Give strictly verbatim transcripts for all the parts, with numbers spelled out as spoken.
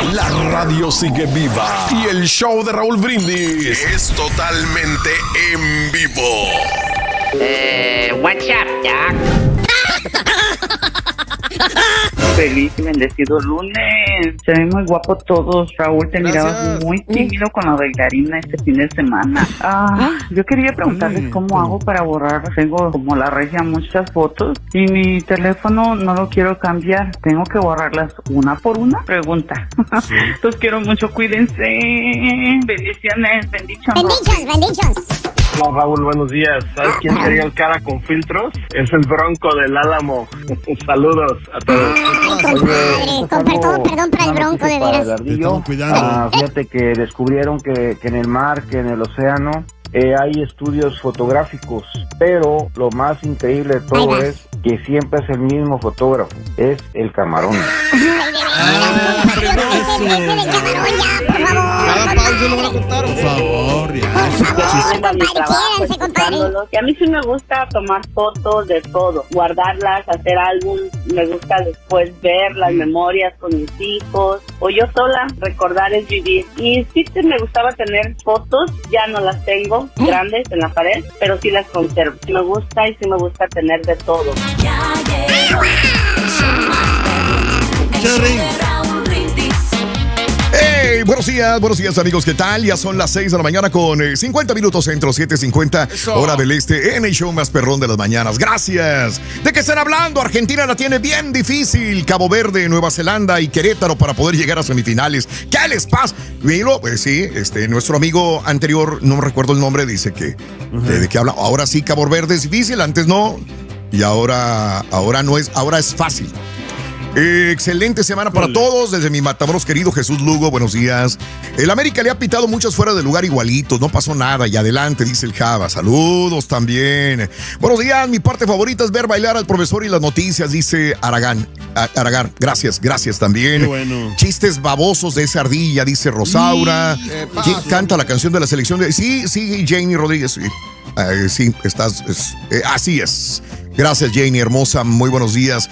La radio sigue viva y el show de Raúl Brindis es totalmente en vivo. Eh, what's up, Doc? Feliz y bendecido lunes. Se ven muy guapos todos. Raúl, te Gracias. mirabas muy tímido con la bailarina este fin de semana. Ah, yo quería preguntarles Mm. cómo hago para borrar. Tengo como la regia muchas fotos y mi teléfono no lo quiero cambiar. Tengo que borrarlas una por una. Pregunta. Sí. Los quiero mucho. Cuídense. Bendiciones. Bendiciones. Bendichos, bendichos. Hola Raúl, buenos días. ¿Sabes quién sería el cara con filtros? Es el Bronco del Álamo. Saludos a todos. Ay, compadre, con perdón, perdón para el Bronco, de veras. Ardillo. Estamos cuidando. Ah, fíjate que descubrieron que, que en el mar, que en el océano, eh, hay estudios fotográficos, pero lo más increíble de todo Ahí vas. es que siempre es el mismo fotógrafo, es el camarón. Ay, de veras, compadre, ese, ese de camarón ya, por favor. Cada pausa lo van a contar. Por favor, ya. Por favor, compadre, quiéranse, compadre. escuchándolos. Y a mí sí me gusta tomar fotos de todo, guardarlas, hacer álbum. Me gusta después ver las memorias con mis hijos o yo sola. Recordar es vivir. Y sí te- me gustaba tener fotos, ya no las tengo grandes en la pared, pero sí las conservo. Sí me gusta y sí me gusta tener de todo. Cherry. Hey, buenos días, buenos días amigos, ¿qué tal? Ya son las seis de la mañana con eh, cincuenta minutos centro, siete cincuenta Eso. hora del este, en el show más perrón de las mañanas. Gracias. ¿De qué están hablando? Argentina la tiene bien difícil. Cabo Verde, Nueva Zelanda y Querétaro para poder llegar a semifinales. ¿Qué les pasa? Miro, pues sí, este, nuestro amigo anterior, no me recuerdo el nombre, dice que, de, de qué habla. Ahora sí, Cabo Verde es difícil, antes no. Y ahora, ahora no es, ahora es fácil. Eh, excelente semana para todos. Desde mi Matamoros querido Jesús Lugo, buenos días. El América le ha pitado muchas fuera de lugar igualitos, no pasó nada y adelante, dice el Java. Saludos también. Buenos días, mi parte favorita es ver bailar al profesor y las noticias, dice Aragán. A- Aragán, gracias, gracias también. Qué bueno. Chistes babosos de esa ardilla, dice Rosaura. ¿Quién canta la canción de la selección de? Sí, sí, Jamie Rodríguez. Sí, Eh, sí estás. es- eh, así es. Gracias, Janie, hermosa. Muy buenos días.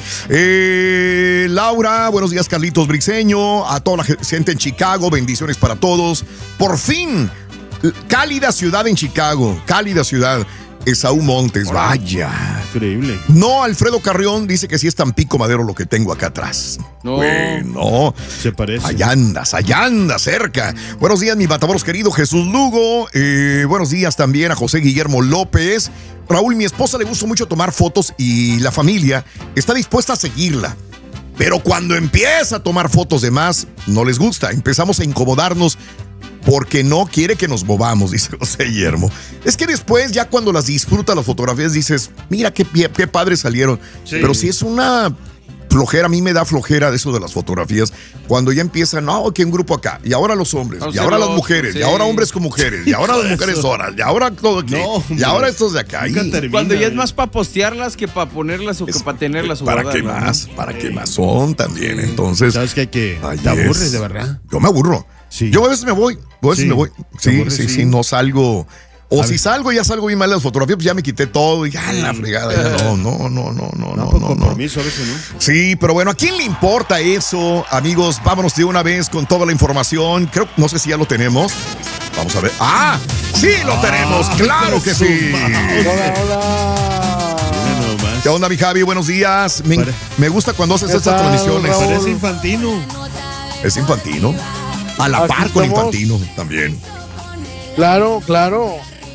Eh, Laura, buenos días, Carlitos Briceño. A toda la gente en Chicago, bendiciones para todos. Por fin, cálida ciudad en Chicago. Cálida ciudad. Esaú Montes, vaya. Increíble. No, Alfredo Carrión dice que sí es Tampico Madero lo que tengo acá atrás. No. Bueno, Se parece. allá andas, allá andas cerca. Buenos días, mi Matamoros querido Jesús Lugo. Eh, buenos días también a José Guillermo López. Raúl, mi esposa le gusta mucho tomar fotos y la familia está dispuesta a seguirla. Pero cuando empieza a tomar fotos de más, no les gusta. Empezamos a incomodarnos porque no quiere que nos movamos, dice José Guillermo. Es que después, ya cuando las disfrutas las fotografías, dices, mira qué, pie- qué padres salieron. Sí. Pero si es una flojera, a mí me da flojera de eso de las fotografías, cuando ya empiezan, no, que un grupo acá, y ahora los hombres, Vamos y a ahora hacer las lo mujeres, otro, y sí. ahora hombres con mujeres, y ahora las Hijo de mujeres eso. horas, y ahora todo aquí, No, y hombre. ahora estos de acá. Nunca Y- termina. Cuando ya es más para postearlas que para ponerlas o que es- para tenerlas ¿Para guardadas, qué ¿no? más? ¿Para qué más son también? Entonces, ¿Sabes qué? Que ahí te aburres, es. de verdad. Yo me aburro. Sí. Yo a veces me voy, a veces Sí. me voy. ¿Te Sí, aburres? sí, sí, Sí. no salgo. O A si ver. salgo, ya salgo bien mal en las fotografías, pues ya me quité todo y ya la fregada. Ya no, no, no, no, no, No, no, por no, no. compromiso a veces, ¿no? Sí, pero bueno, ¿a quién le importa eso? Amigos, vámonos de una vez con toda la información. Creo, no sé si ya lo tenemos. Vamos a ver. ¡Ah! ¡Sí lo tenemos! ¡Claro que sí! Hola, hola. Mira nomás. ¿Qué onda, mi Javi? Buenos días. Me, Pare- me gusta cuando haces ¿Qué estas tal, transmisiones. Raúl? Parece infantino. Es infantino. A la Aquí par con estamos. infantino también. Claro, claro.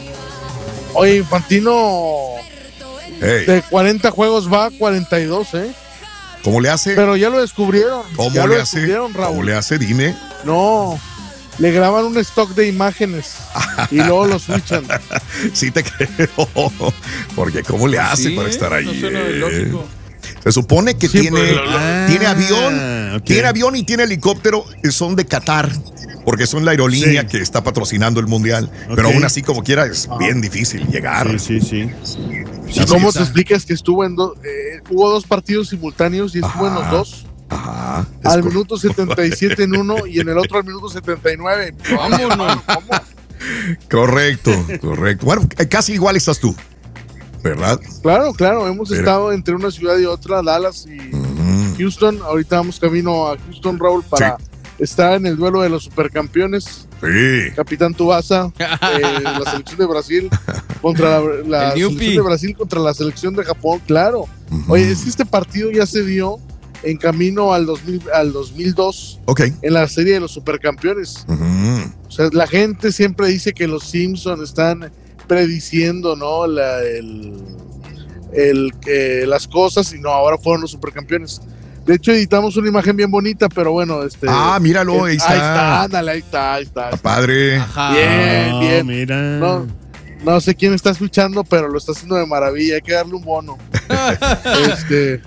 Oye, Infantino Hey, de cuarenta juegos va a cuarenta y dos, ¿eh? ¿cómo le hace? Pero ya lo descubrieron. ¿Cómo ya le lo hace? descubrieron, Raúl. ¿Cómo le hace? Dime. No, le graban un stock de imágenes y luego lo switchan. Sí te creo. Porque ¿cómo le hace Sí, para ¿eh? estar ahí? No suena eh? lógico. Se supone que Sí, tiene, pues, Ah, tiene avión, ok. tiene avión y tiene helicóptero, eh, son de Qatar, porque son la aerolínea Sí. que está patrocinando el mundial. Ok. Pero aún así, como quiera, es bien difícil llegar. Sí, sí, sí. ¿Y cómo te explicas que estuvo en dos, eh, hubo dos partidos simultáneos y estuvo en los Ajá. dos? Ajá. es Al cor- minuto setenta y siete en uno y en el otro al minuto setenta y nueve. Vámonos. ¿Cómo? Correcto, correcto. Bueno, eh, casi igual estás tú, ¿verdad? Claro, claro, hemos Pero- estado entre una ciudad y otra, Dallas y Mm. Houston. Ahorita vamos camino a Houston, Raúl, para Sí. está en el duelo de los supercampeones. Sí. Capitán Tsubasa, eh, la selección de Brasil contra la, la selección de Brasil contra la selección de Japón, claro. Uh-huh. Oye, es que este partido ya se dio en camino al, dos mil, al dos mil dos, okay, en la serie de los supercampeones. Uh-huh. O sea, la gente siempre dice que los Simpsons están prediciendo, ¿no? La, el, el, eh, las cosas, y no, ahora fueron los supercampeones. De hecho, editamos una imagen bien bonita, pero bueno, este. Ah, míralo, eh, ahí está. Ahí está, ándale, ahí está, ahí está. está padre. Ajá. Bien, Oh, bien. Mira. No, no sé quién está escuchando, pero lo está haciendo de maravilla. Hay que darle un bono. este.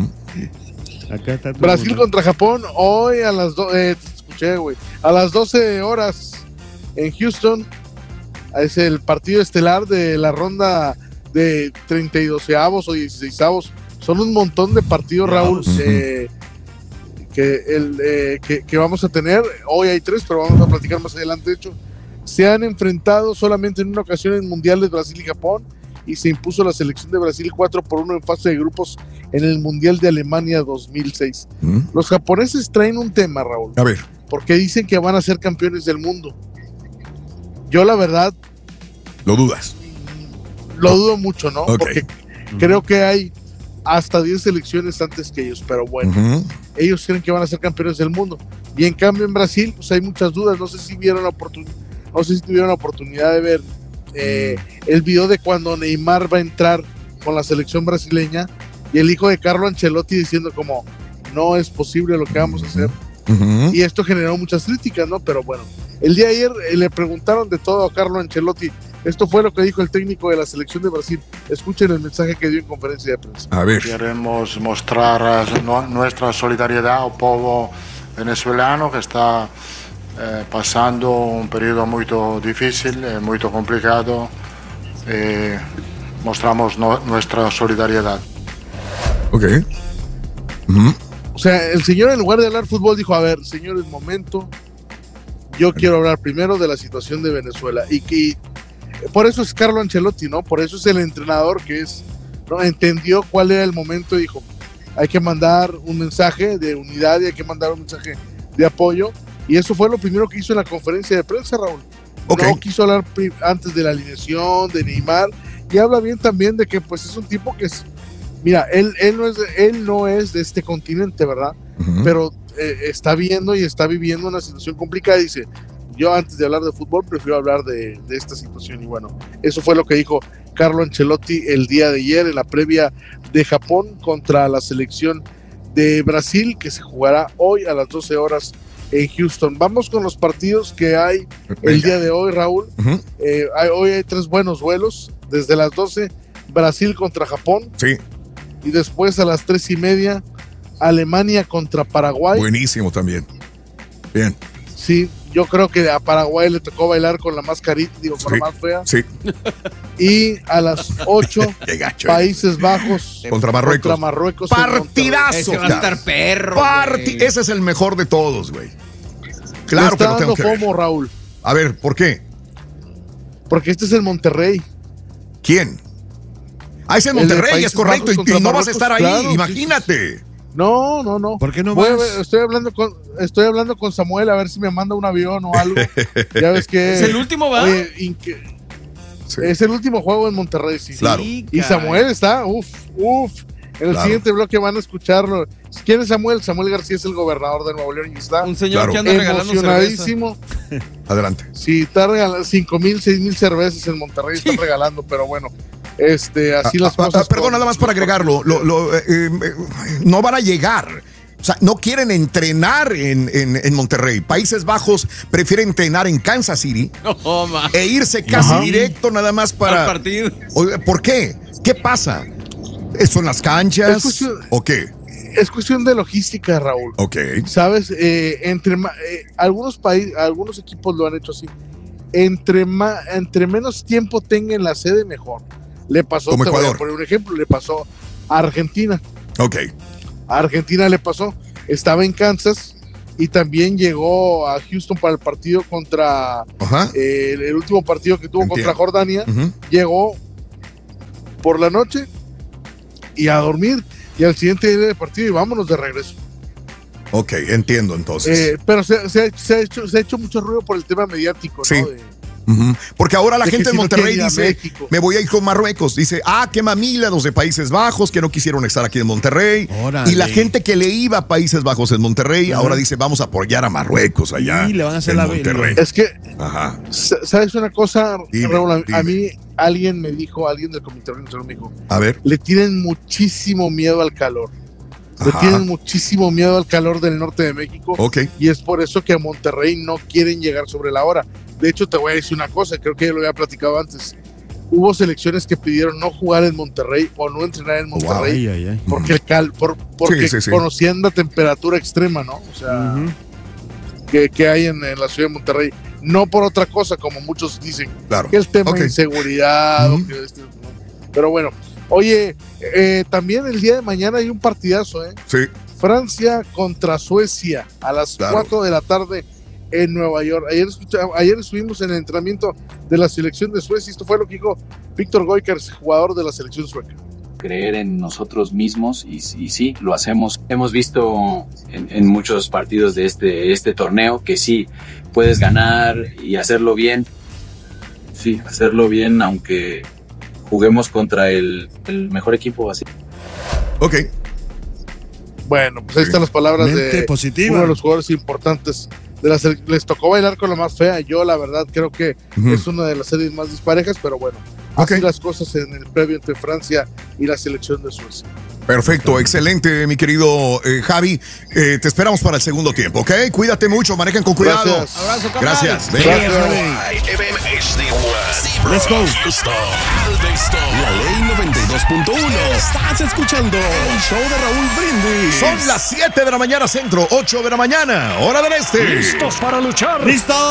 Acá está Brasil bueno. contra Japón, hoy a las do- eh, te escuché, güey. A las doce horas en Houston. Es el partido estelar de la ronda de treinta y doceavos o dieciseisavos. Son un montón de partidos, Raúl, eh, que, el, eh, que, que vamos a tener. Hoy hay tres, pero vamos a platicar más adelante. De hecho, se han enfrentado solamente en una ocasión en mundiales Brasil y Japón, y se impuso la selección de Brasil cuatro por uno en fase de grupos en el Mundial de Alemania dos mil seis. ¿Mm? Los japoneses traen un tema, Raúl. A ver. Porque dicen que van a ser campeones del mundo. Yo la verdad... ¿Lo dudas? Lo dudo mucho, ¿no? Okay. Porque uh-huh. creo que hay hasta diez selecciones antes que ellos, pero bueno, uh-huh. ellos creen que van a ser campeones del mundo. Y en cambio en Brasil, pues hay muchas dudas. No sé si vieron la oportunidad, no sé si tuvieron la oportunidad de ver eh, el video de cuando Neymar va a entrar con la selección brasileña y el hijo de Carlo Ancelotti diciendo como, no es posible lo que vamos a hacer. Uh-huh. Y esto generó muchas críticas, ¿no? Pero bueno, el día de ayer eh, le preguntaron de todo a Carlo Ancelotti. Esto fue lo que dijo el técnico de la selección de Brasil. Escuchen el mensaje que dio en conferencia de prensa. A ver. Queremos mostrar no, nuestra solidaridad al pueblo venezolano que está eh, pasando un periodo muy difícil, eh, muy complicado. Eh, mostramos no, nuestra solidaridad. Ok. Uh-huh. O sea, el señor en lugar de hablar fútbol dijo, a ver, señores, momento, yo quiero hablar primero de la situación de Venezuela. Y que por eso es Carlo Ancelotti, ¿no? Por eso es el entrenador que es, ¿no? Entendió cuál era el momento y dijo, hay que mandar un mensaje de unidad y hay que mandar un mensaje de apoyo. Y eso fue lo primero que hizo en la conferencia de prensa, Raúl. Okay. No quiso hablar antes de la alineación, de Neymar, y habla bien también de que pues es un tipo que es, mira, él, él, no, es de, él no es de este continente, ¿verdad? Uh-huh. Pero eh, está viendo y está viviendo una situación complicada y dice, yo antes de hablar de fútbol prefiero hablar de, de esta situación. Y bueno, eso fue lo que dijo Carlo Ancelotti el día de ayer en la previa de Japón contra la selección de Brasil, que se jugará hoy a las doce horas en Houston. Vamos con los partidos que hay el día de hoy, Raúl. Uh-huh. eh, hay, hoy hay tres buenos vuelos. Desde las doce, Brasil contra Japón. Sí. Y después a las tres y media, Alemania contra Paraguay. Buenísimo también. Bien. Sí, yo creo que a Paraguay le tocó bailar con la más carita, digo, con sí, la más fea. Sí. Y a las ocho, gacho, Países Bajos contra Marruecos. Contra Marruecos. Partidazo. Ese va a estar perro. Parti- ese es el mejor de todos, güey. Claro que lo tengo que ver. FOMO, Raúl. A ver, ¿por qué? Porque este es el Monterrey. ¿Quién? Ah, es el Monterrey, el es correcto. Y, y no Marruecos, vas a estar ahí, claro, imagínate. Sí, sí. No, no, no. ¿Por qué no Voy vas? Ver, estoy hablando con estoy hablando con Samuel a ver si me manda un avión o algo. Ya ves que es el último, ¿va? Oye, inque, sí. Es el último juego en Monterrey, sí. Claro. Y Samuel está, uff, uff. En el claro. siguiente bloque van a escucharlo. ¿Quién es Samuel? Samuel García es el gobernador de Nuevo León y está un señor claro. que anda regalando emocionadísimo. Cerveza. Adelante. Sí, está regalando cinco mil, seis mil cervezas en Monterrey, están sí. regalando, pero bueno. Este, así ah, las ah, cosas. Ah, perdón, nada más para agregarlo. Lo, lo, eh, eh, no van a llegar. O sea, no quieren entrenar en, en, en Monterrey. Países Bajos prefieren entrenar en Kansas City oh, e irse casi Ajá. directo nada más para... Al partido. ¿Por qué? ¿Qué pasa? ¿Son las canchas es cuestión, o qué? Es cuestión de logística, Raúl. Ok. ¿Sabes? Eh, entre eh, algunos países, algunos equipos lo han hecho así. Entre, ma, entre menos tiempo tengan la sede, mejor. Le pasó, Como te Ecuador. voy a poner un ejemplo, le pasó a Argentina. Ok. A Argentina le pasó, estaba en Kansas y también llegó a Houston para el partido contra eh, el, el último partido que tuvo Entiendo. contra Jordania. Uh-huh. Llegó por la noche y a dormir y al siguiente día del partido y vámonos de regreso. Ok, entiendo entonces. Eh, pero se, se, ha- se ha hecho, se ha hecho mucho ruido por el tema mediático, Sí. ¿no? De- Ujú. Porque ahora la de que gente si de no Monterrey quieren ir a dice, México. me voy a ir con Marruecos. Dice, ah, qué mamila los de Países Bajos que no quisieron estar aquí en Monterrey. Órale. Y la gente que le iba a Países Bajos en Monterrey, ahora dice, vamos a apoyar a Marruecos allá Sí, le van a hacer en la- Monterrey. Es que, Ajá. sa- ¿sabes una cosa, Dime, Raúl? A, dime. a mí alguien me dijo, alguien del Comité Organizador me dijo, A ver. le tienen muchísimo miedo al calor. Le Ajá. tienen muchísimo miedo al calor del norte de México. Ok. Y es por eso que a Monterrey no quieren llegar sobre la hora. De hecho, te voy a decir una cosa, creo que ya lo había platicado antes. Hubo selecciones que pidieron no jugar en Monterrey o no entrenar en Monterrey Ay, ay, ay. porque el cal, por, porque Sí, sí, sí. conocían la temperatura extrema, ¿no? O sea, Ujú. que, que hay en, en la ciudad de Monterrey. No por otra cosa, como muchos dicen, Claro. que el tema Ok. de inseguridad. Ujú. o que este, ¿no? Pero bueno, oye, eh, también el día de mañana hay un partidazo, ¿eh? Sí. Francia contra Suecia a las Claro. cuatro de la tarde en Nueva York. Ayer, escucha- ayer estuvimos en el entrenamiento de la selección de Suecia. Esto fue lo que dijo Víctor Goikers, jugador de la selección sueca. Creer en nosotros mismos y, y sí, lo hacemos. Hemos visto en, en muchos partidos de este, este torneo que sí, puedes ganar y hacerlo bien. Sí, hacerlo bien aunque juguemos contra el, el mejor equipo así. Ok. Bueno, pues ahí están las palabras Mente de positiva. uno de los jugadores importantes de la sele- Les tocó bailar con la más fea. Yo, la verdad, creo que Ujú. es una de las series más disparejas, pero bueno, Ok. así las cosas en el previo entre Francia y la selección de Suecia. Perfecto, excelente, mi querido eh, Javi. Eh, te esperamos para el segundo tiempo, ¿ok? Cuídate mucho, manejen con cuidado. Gracias. Abrazo, carnal. Gracias. Venga. Let's go. La ley noventa y dos punto uno. Estás escuchando el show de Raúl Brindis. Son las siete de la mañana centro, ocho de la mañana, hora del este. Listos para luchar. ¡Listo!